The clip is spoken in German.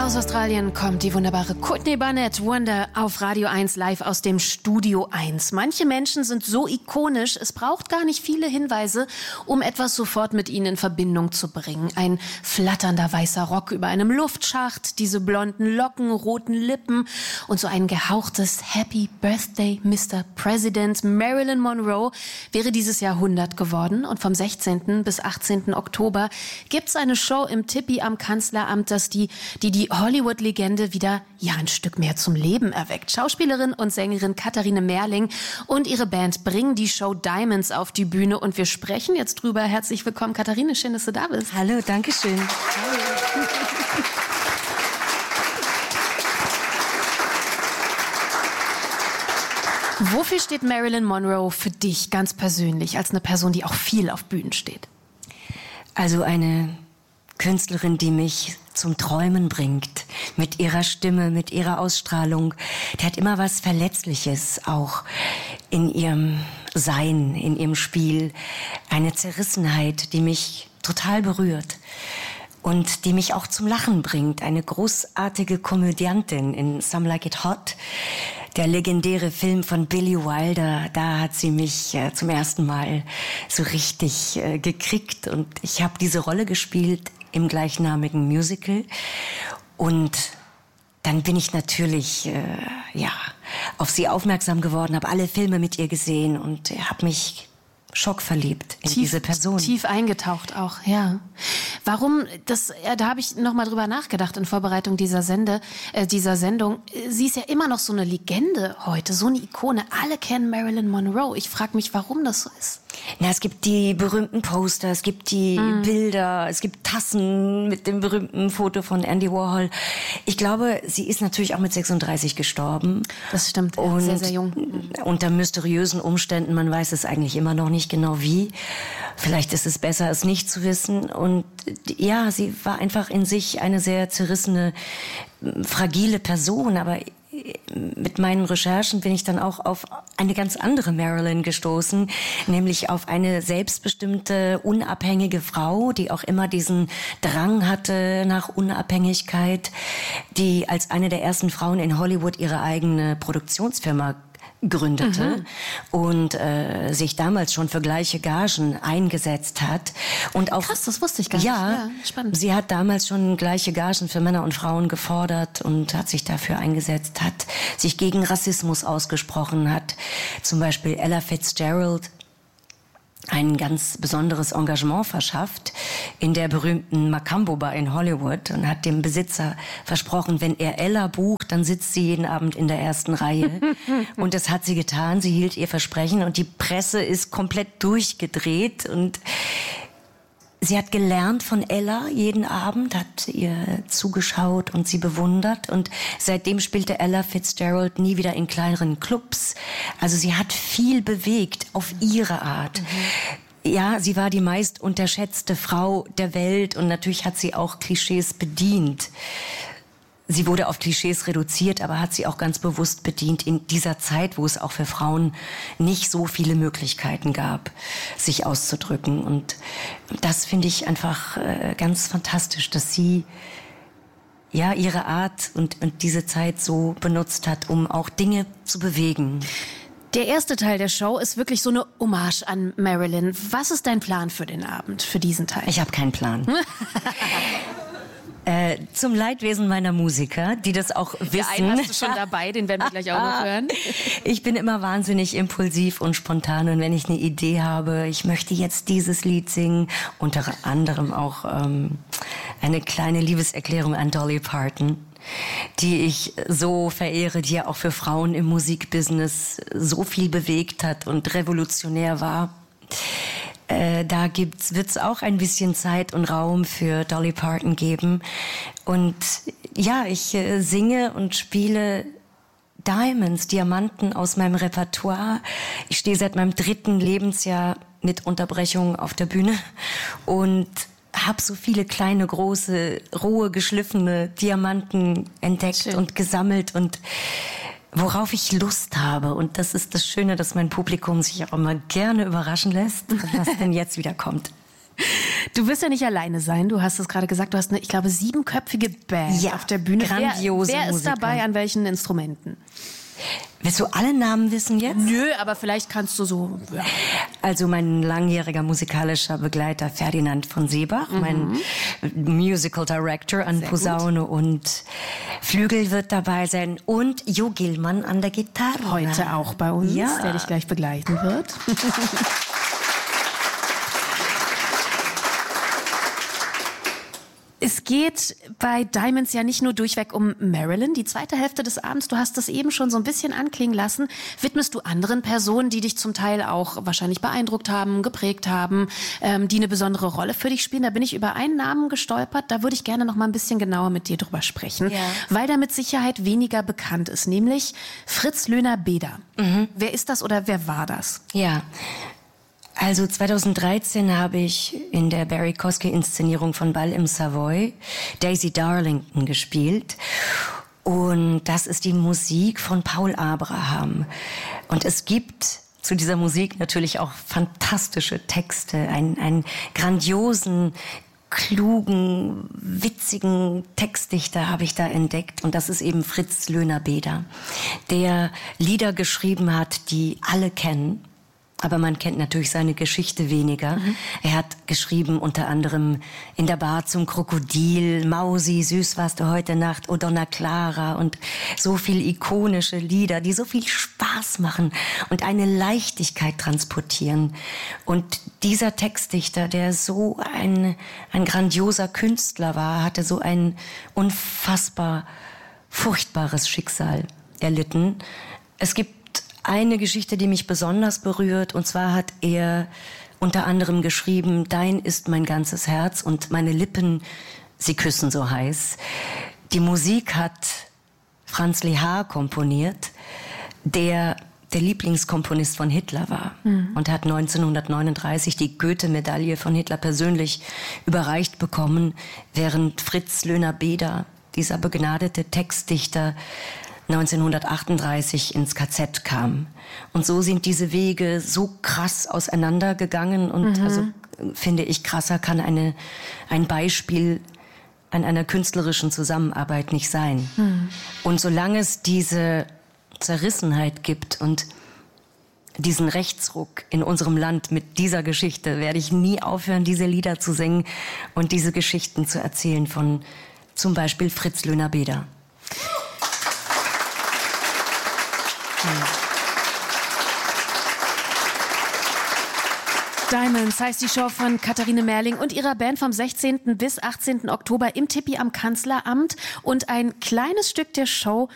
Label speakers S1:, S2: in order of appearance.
S1: Aus Australien kommt die wunderbare Courtney Barnett, Wonder, auf Radio 1 live aus dem Studio 1. Manche Menschen sind so ikonisch, es braucht gar nicht viele Hinweise, um etwas sofort mit ihnen in Verbindung zu bringen. Ein flatternder weißer Rock über einem Luftschacht, diese blonden Locken, roten Lippen und so ein gehauchtes Happy Birthday, Mr. President. Marilyn Monroe wäre dieses Jahr 100 geworden und vom 16. bis 18. Oktober gibt's eine Show im Tippi am Kanzleramt, dass die Hollywood-Legende wieder ein Stück mehr zum Leben erweckt. Schauspielerin und Sängerin Katharine Merling und ihre Band bringen die Show Diamonds auf die Bühne und wir sprechen jetzt drüber. Herzlich willkommen, Katharine, schön, dass du da bist.
S2: Hallo, danke schön.
S1: Wofür steht Marilyn Monroe für dich ganz persönlich, als eine Person, die auch viel auf Bühnen steht?
S2: Also eine Künstlerin, die mich zum Träumen bringt, mit ihrer Stimme, mit ihrer Ausstrahlung. Die hat immer was Verletzliches auch in ihrem Sein, in ihrem Spiel. Eine Zerrissenheit, die mich total berührt und die mich auch zum Lachen bringt. Eine großartige Komödiantin in Some Like It Hot. Der legendäre Film von Billy Wilder, da hat sie mich zum ersten Mal so richtig gekriegt. Und ich habe diese Rolle gespielt im gleichnamigen Musical. Und dann bin ich natürlich auf sie aufmerksam geworden, habe alle Filme mit ihr gesehen und habe mich schockverliebt in diese Person.
S1: Tief eingetaucht auch, ja. Warum, da habe ich noch mal drüber nachgedacht in Vorbereitung dieser Sendung. Sie ist ja immer noch so eine Legende heute, so eine Ikone. Alle kennen Marilyn Monroe. Ich frage mich, warum das so ist.
S2: Na, es gibt die berühmten Poster, es gibt die Bilder, es gibt Tassen mit dem berühmten Foto von Andy Warhol. Ich glaube, sie ist natürlich auch mit 36 gestorben.
S1: Das stimmt,
S2: und
S1: sehr, sehr jung.
S2: Unter mysteriösen Umständen, man weiß es eigentlich immer noch nicht genau wie. Vielleicht ist es besser, es nicht zu wissen. Und ja, sie war einfach in sich eine sehr zerrissene, fragile Person, aber mit meinen Recherchen bin ich dann auch auf eine ganz andere Marilyn gestoßen, nämlich auf eine selbstbestimmte, unabhängige Frau, die auch immer diesen Drang hatte nach Unabhängigkeit, die als eine der ersten Frauen in Hollywood ihre eigene Produktionsfirma gründete und sich damals schon für gleiche Gagen eingesetzt hat. Und auch,
S1: krass, das wusste ich gar nicht.
S2: Ja,
S1: spannend.
S2: Sie hat damals schon gleiche Gagen für Männer und Frauen gefordert und hat sich dafür eingesetzt, hat sich gegen Rassismus ausgesprochen, hat zum Beispiel Ella Fitzgerald ein ganz besonderes Engagement verschafft in der berühmten Macambo Bar in Hollywood und hat dem Besitzer versprochen, wenn er Ella bucht, dann sitzt sie jeden Abend in der ersten Reihe. Und das hat sie getan, sie hielt ihr Versprechen und die Presse ist komplett durchgedreht und sie hat gelernt von Ella jeden Abend, hat ihr zugeschaut und sie bewundert. Und seitdem spielte Ella Fitzgerald nie wieder in kleineren Clubs. Also sie hat viel bewegt auf ihre Art. Ja, sie war die meist unterschätzte Frau der Welt und natürlich hat sie auch Klischees bedient. Sie wurde auf Klischees reduziert, aber hat sie auch ganz bewusst bedient in dieser Zeit, wo es auch für Frauen nicht so viele Möglichkeiten gab, sich auszudrücken. Und das finde ich einfach ganz fantastisch, dass sie ihre Art und diese Zeit so benutzt hat, um auch Dinge zu bewegen.
S1: Der erste Teil der Show ist wirklich so eine Hommage an Marilyn. Was ist dein Plan für den Abend, für diesen Teil?
S2: Ich habe keinen Plan. Zum Leidwesen meiner Musiker, die das auch wissen.
S1: Einen hast du schon dabei, den werden wir gleich auch noch hören.
S2: Ich bin immer wahnsinnig impulsiv und spontan und wenn ich eine Idee habe, ich möchte jetzt dieses Lied singen, unter anderem auch eine kleine Liebeserklärung an Dolly Parton, die ich so verehre, die ja auch für Frauen im Musikbusiness so viel bewegt hat und revolutionär war. Da wird's auch ein bisschen Zeit und Raum für Dolly Parton geben. Und ja, ich singe und spiele Diamonds, Diamanten aus meinem Repertoire. Ich stehe seit meinem 3. Lebensjahr mit Unterbrechung auf der Bühne und habe so viele kleine, große, rohe, geschliffene Diamanten entdeckt und gesammelt und worauf ich Lust habe. Und das ist das Schöne, dass mein Publikum sich auch immer gerne überraschen lässt, was denn jetzt wieder kommt.
S1: Du wirst ja nicht alleine sein. Du hast es gerade gesagt, du hast eine, ich glaube, 7-köpfige Band auf der Bühne.
S2: Grandiose
S1: Wer ist
S2: Musiker.
S1: dabei, an welchen Instrumenten?
S2: Willst du alle Namen wissen jetzt?
S1: Nö, aber vielleicht kannst du so... Ja.
S2: Also mein langjähriger musikalischer Begleiter Ferdinand von Seebach, mein Musical Director an Posaune und Flügel wird dabei sein und Jo Gillmann an der Gitarre.
S1: Heute auch bei uns, der dich gleich begleiten wird. Es geht bei Diamonds ja nicht nur durchweg um Marilyn. Die zweite Hälfte des Abends, du hast das eben schon so ein bisschen anklingen lassen, widmest du anderen Personen, die dich zum Teil auch wahrscheinlich beeindruckt haben, geprägt haben, die eine besondere Rolle für dich spielen. Da bin ich über einen Namen gestolpert, da würde ich gerne noch mal ein bisschen genauer mit dir drüber sprechen, weil der mit Sicherheit weniger bekannt ist, nämlich Fritz Löhner-Beder. Wer ist das oder wer war das?
S2: Ja, also 2013 habe ich in der Barry Kosky-Inszenierung von Ball im Savoy Daisy Darlington gespielt. Und das ist die Musik von Paul Abraham. Und es gibt zu dieser Musik natürlich auch fantastische Texte, einen grandiosen, klugen, witzigen Textdichter habe ich da entdeckt. Und das ist eben Fritz Löhner-Beder, der Lieder geschrieben hat, die alle kennen. Aber man kennt natürlich seine Geschichte weniger. Er hat geschrieben unter anderem In der Bar zum Krokodil, Mausi, süß warst du heute Nacht, O Donna Clara und so viel ikonische Lieder, die so viel Spaß machen und eine Leichtigkeit transportieren. Und dieser Textdichter, der so ein grandioser Künstler war, hatte so ein unfassbar furchtbares Schicksal erlitten. Es gibt eine Geschichte, die mich besonders berührt, und zwar hat er unter anderem geschrieben, Dein ist mein ganzes Herz und meine Lippen, sie küssen so heiß. Die Musik hat Franz Lehár komponiert, der Lieblingskomponist von Hitler war und hat 1939 die Goethe-Medaille von Hitler persönlich überreicht bekommen, während Fritz Löhner-Beder, dieser begnadete Textdichter, 1938 ins KZ kam. Und so sind diese Wege so krass auseinandergegangen und also finde ich, krasser kann ein Beispiel an einer künstlerischen Zusammenarbeit nicht sein. Und solange es diese Zerrissenheit gibt und diesen Rechtsruck in unserem Land mit dieser Geschichte, werde ich nie aufhören, diese Lieder zu singen und diese Geschichten zu erzählen von zum Beispiel Fritz Löhner-Beder.
S1: Diamonds heißt die Show von Katharine Merling und ihrer Band vom 16. bis 18. Oktober im Tipi am Kanzleramt. Und ein kleines Stück der Show